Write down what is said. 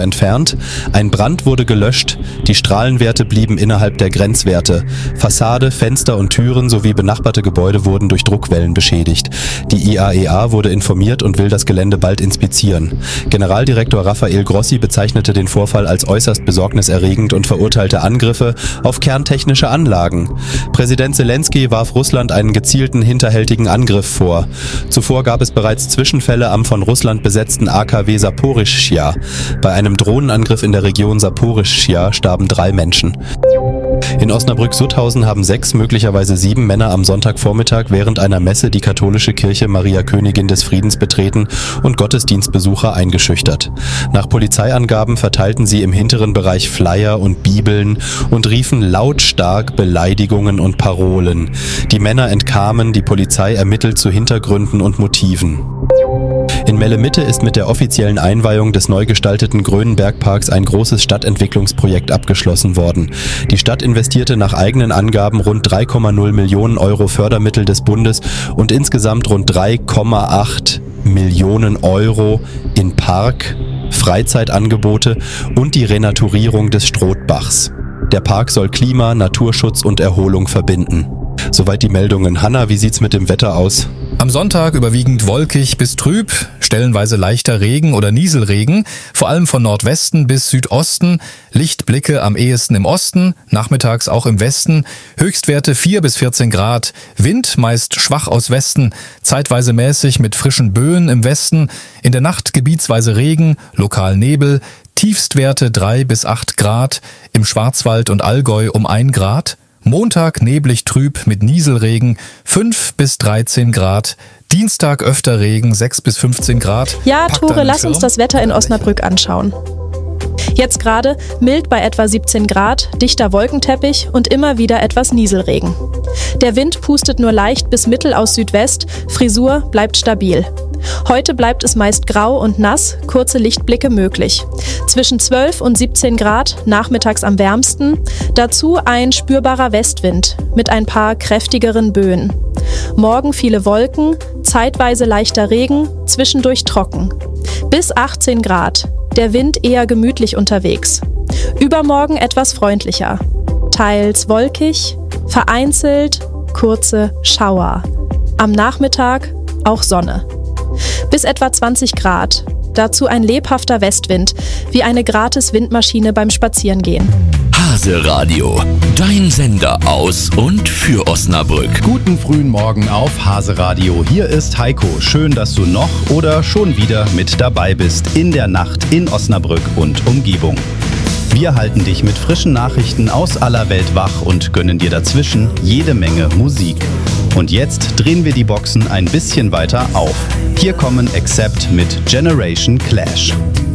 entfernt. Ein Brand wurde gelöscht, die Strahlenwerte blieben innerhalb der Grenzwerte. Fassade, Fenster und Türen sowie benachbarte Gebäude wurden durch Druckwellen beschädigt. Die IAEA wurde informiert und will das Gelände bald inspizieren. Generaldirektor Rafael Grossi bezeichnete den Vorfall als äußerst besorgniserregend und verurteilte Angriffe auf kerntechnische Anlagen. Präsident Selenskyj warf Russland einen gezielten, hinterhältigen Angriff vor. Zuvor gab es bereits Zwischenfälle am von Russland besetzten AKW Saporischschja. Bei einem Drohnenangriff in der Region Saporischschja starben 3 Menschen. In Osnabrück-Sutthausen haben 6, möglicherweise 7 Männer am Sonntagvormittag während einer Messe die katholische Kirche Maria Königin des Friedens betreten und Gottesdienstbesucher eingeschüchtert. Nach Polizeiangaben verteilten sie im hinteren Bereich Flyer und Bibeln und riefen lautstark Beleidigungen und Parolen. Die Männer entkamen, die Polizei ermittelt zu Hintergründen und Motiven. In Melle-Mitte ist mit der offiziellen Einweihung des neu gestalteten Grönenbergparks ein großes Stadtentwicklungsprojekt abgeschlossen worden. Die Stadt investierte nach eigenen Angaben rund 3,0 Millionen Euro Fördermittel des Bundes und insgesamt rund 3,8 Millionen Euro in Park, Freizeitangebote und die Renaturierung des Strothbachs. Der Park soll Klima, Naturschutz und Erholung verbinden. Soweit die Meldungen. Hanna, wie sieht's mit dem Wetter aus? Am Sonntag überwiegend wolkig bis trüb, stellenweise leichter Regen oder Nieselregen, vor allem von Nordwesten bis Südosten, Lichtblicke am ehesten im Osten, nachmittags auch im Westen, Höchstwerte 4 bis 14 Grad, Wind meist schwach aus Westen, zeitweise mäßig mit frischen Böen im Westen, in der Nacht gebietsweise Regen, lokal Nebel, Tiefstwerte 3 bis 8 Grad, im Schwarzwald und Allgäu um 1 Grad, Montag neblig trüb mit Nieselregen 5 bis 13 Grad. Dienstag öfter Regen 6 bis 15 Grad. Ja, Tore, lass uns das Wetter in Osnabrück anschauen. Jetzt gerade mild bei etwa 17 Grad, dichter Wolkenteppich und immer wieder etwas Nieselregen. Der Wind pustet nur leicht bis mittel aus Südwest, Frisur bleibt stabil. Heute bleibt es meist grau und nass, kurze Lichtblicke möglich. Zwischen 12 und 17 Grad, nachmittags am wärmsten. Dazu ein spürbarer Westwind mit ein paar kräftigeren Böen. Morgen viele Wolken, zeitweise leichter Regen, zwischendurch trocken. Bis 18 Grad. Der Wind eher gemütlich unterwegs. Übermorgen etwas freundlicher. Teils wolkig, vereinzelt kurze Schauer. Am Nachmittag auch Sonne. Bis etwa 20 Grad. Dazu ein lebhafter Westwind, wie eine gratis Windmaschine beim Spazierengehen. Hase Radio, dein Sender aus und für Osnabrück. Guten frühen Morgen auf Hase Radio. Hier ist Heiko. Schön, dass du noch oder schon wieder mit dabei bist in der Nacht in Osnabrück und Umgebung. Wir halten dich mit frischen Nachrichten aus aller Welt wach und gönnen dir dazwischen jede Menge Musik. Und jetzt drehen wir die Boxen ein bisschen weiter auf. Hier kommen Accept mit Generation Clash.